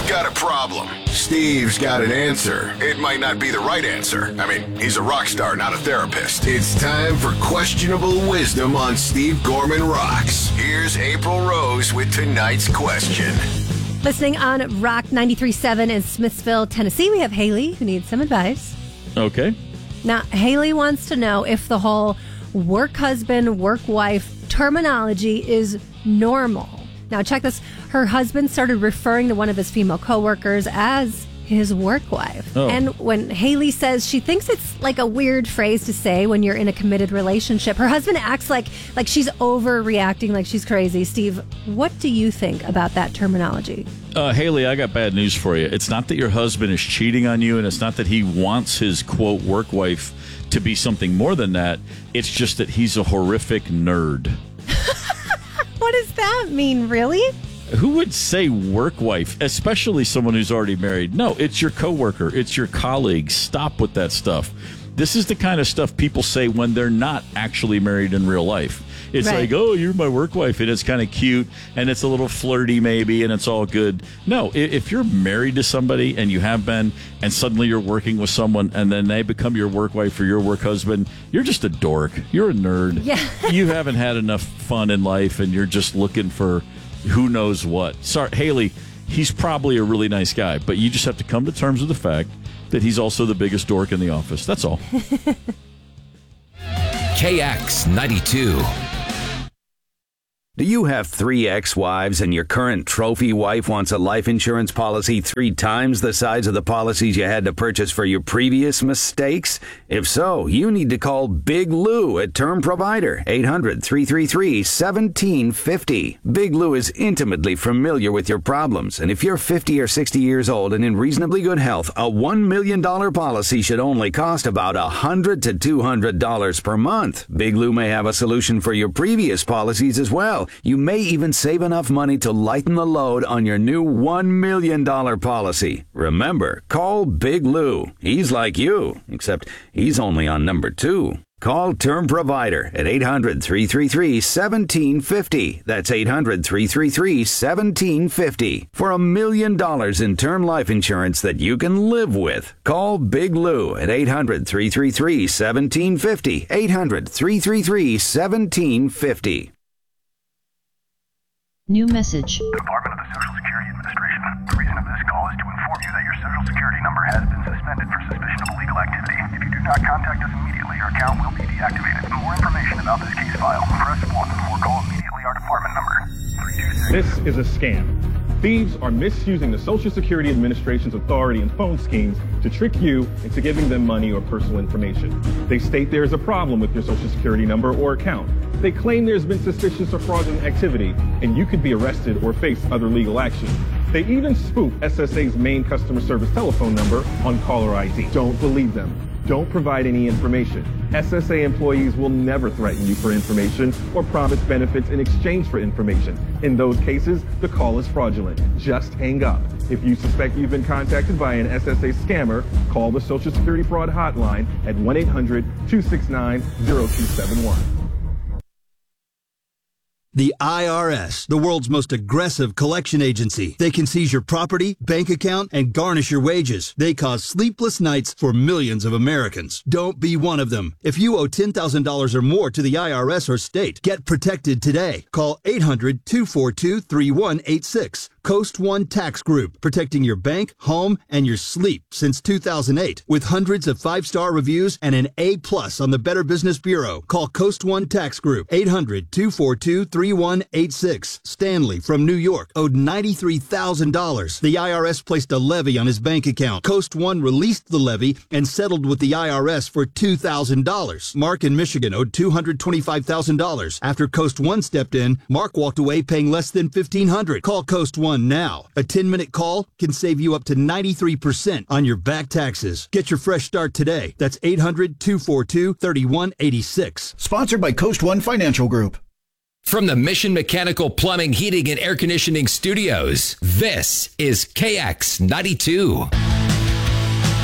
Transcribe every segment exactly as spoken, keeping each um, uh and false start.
got a problem. Steve's got an answer. It might not be the right answer. I mean, he's a rock star, not a therapist. It's time for Questionable Wisdom on Steve Gorman Rocks. Here's April Rose with tonight's question. Listening on Rock ninety-three point seven in Smithsville, Tennessee, we have Haley who needs some advice. Okay. Now, Haley wants to know if the whole work husband, work wife terminology is normal. Now, check this. Her husband started referring to one of his female coworkers as his work wife. Oh. And when Haley says she thinks it's like a weird phrase to say when you're in a committed relationship, her husband acts like like she's overreacting, like she's crazy. Steve, what do you think about that terminology? Uh, Haley, I got bad news for you. It's not that your husband is cheating on you, and it's not that he wants his, quote, work wife to be something more than that. It's just that he's a horrific nerd. What does that mean, really? Who would say work wife, especially someone who's already married? No, it's your coworker. It's your colleague. Stop with that stuff. This is the kind of stuff people say when they're not actually married in real life. It's right. like, oh, you're my work wife, and it's kind of cute, and it's a little flirty maybe, and it's all good. No, if you're married to somebody, and you have been, and suddenly you're working with someone, and then they become your work wife or your work husband, you're just a dork. You're a nerd. Yeah. You haven't had enough fun in life, and you're just looking for who knows what. Sorry, Haley, he's probably a really nice guy, but you just have to come to terms with the fact that he's also the biggest dork in the office. That's all. K X ninety-two. Do you have three ex-wives and your current trophy wife wants a life insurance policy three times the size of the policies you had to purchase for your previous mistakes? If so, you need to call Big Lou at Term Provider, eight hundred, three three three, one seven five zero. Big Lou is intimately familiar with your problems, and if you're fifty or sixty years old and in reasonably good health, a one million dollars policy should only cost about one hundred to two hundred dollars per month. Big Lou may have a solution for your previous policies as well. You may even save enough money to lighten the load on your new one million dollars policy. Remember, call Big Lou. He's like you, except he's only on number two. Call Term Provider at eight hundred, three three three, one seven five zero. That's eight hundred, three three three, one seven five zero. For a million dollars in term life insurance that you can live with. Call Big Lou at eight hundred, three three three, one seven five zero. eight hundred, three three three, one seven five zero. New message. Department of the Social Security Administration. The reason of this call is to inform you that your Social Security number has been suspended for suspicion of illegal activity. If you do not contact us immediately, your account will be deactivated. For more information about this case file, press one or call immediately our department number. three two six. This is a scam. Thieves are misusing the Social Security Administration's authority and phone schemes to trick you into giving them money or personal information. They state there is a problem with your Social Security number or account. They claim there's been suspicious or fraudulent activity, and you could be arrested or face other legal action. They even spoof S S A's main customer service telephone number on caller I D. Don't believe them. Don't provide any information. S S A employees will never threaten you for information or promise benefits in exchange for information. In those cases, the call is fraudulent. Just hang up. If you suspect you've been contacted by an S S A scammer, call the Social Security Fraud Hotline at one eight hundred, two six nine, zero two seven one. The I R S, the world's most aggressive collection agency. They can seize your property, bank account, and garnish your wages. They cause sleepless nights for millions of Americans. Don't be one of them. If you owe ten thousand dollars or more to the I R S or state, get protected today. Call eight hundred, two four two, three one eight six. Coast One Tax Group, protecting your bank, home, and your sleep since two thousand eight. With hundreds of five-star reviews and an A plus on the Better Business Bureau. Call Coast One Tax Group, eight hundred, two four two, three one eight six. Stanley from New York owed ninety-three thousand dollars. The I R S placed a levy on his bank account. Coast One released the levy and settled with the I R S for two thousand dollars. Mark in Michigan owed two hundred twenty-five thousand dollars. After Coast One stepped in, Mark walked away paying less than fifteen hundred dollars. Call Coast One now. A ten-minute call can save you up to ninety-three percent on your back taxes. Get your fresh start today. That's eight hundred, two four two, three one eight six. Sponsored by Coast One Financial Group. From the Mission Mechanical Plumbing, Heating, and Air Conditioning Studios, this is K X ninety-two.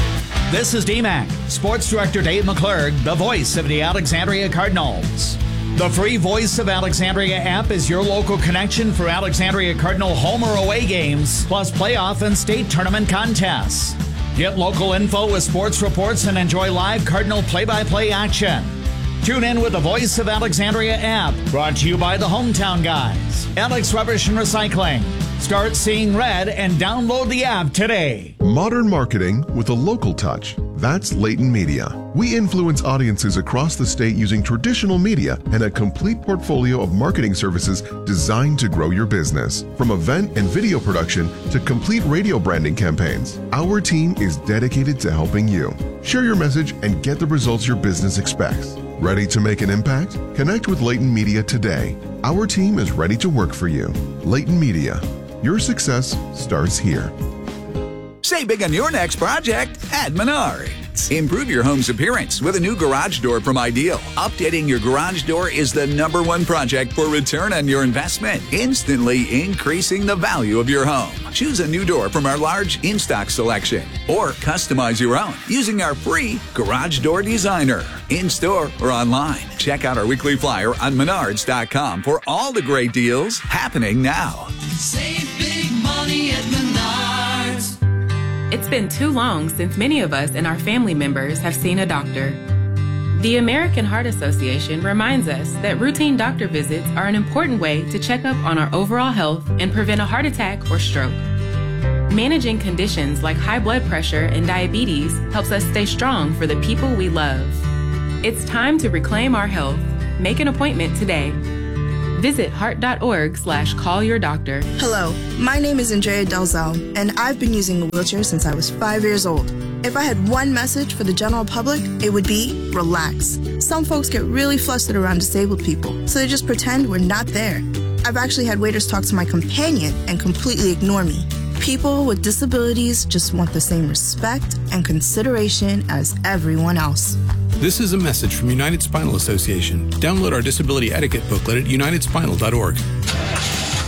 This is D MAC. Sports Director Dave McClurg, the voice of the Alexandria Cardinals. The free Voice of Alexandria app is your local connection for Alexandria Cardinal home or away games, plus playoff and state tournament contests. Get local info with sports reports and enjoy live Cardinal play-by-play action. Tune in with the Voice of Alexandria app, brought to you by the Hometown Guys. Alex Rubbish and Recycling. Start seeing red and download the app today. Modern marketing with a local touch. That's Leighton Media. We influence audiences across the state using traditional media and a complete portfolio of marketing services designed to grow your business. From event and video production to complete radio branding campaigns, our team is dedicated to helping you. Share your message and get the results your business expects. Ready to make an impact? Connect with Leighton Media today. Our team is ready to work for you. Leighton Media. Your success starts here. Save big on your next project at Menards. Improve your home's appearance with a new garage door from Ideal. Updating your garage door is the number one project for return on your investment, instantly increasing the value of your home. Choose a new door from our large in-stock selection or customize your own using our free Garage Door Designer. In-store or online, check out our weekly flyer on menards dot com for all the great deals happening now. Save big money at Menards. It's been too long since many of us and our family members have seen a doctor. The American Heart Association reminds us that routine doctor visits are an important way to check up on our overall health and prevent a heart attack or stroke. Managing conditions like high blood pressure and diabetes helps us stay strong for the people we love. It's time to reclaim our health. Make an appointment today. Visit heart.org slash call your doctor. Hello, my name is Andrea Delzell, and I've been using a wheelchair since I was five years old. If I had one message for the general public, it would be relax. Some folks get really flustered around disabled people, so they just pretend we're not there. I've actually had waiters talk to my companion and completely ignore me. People with disabilities just want the same respect and consideration as everyone else. This is a message from United Spinal Association. Download our disability etiquette booklet at united spinal dot org.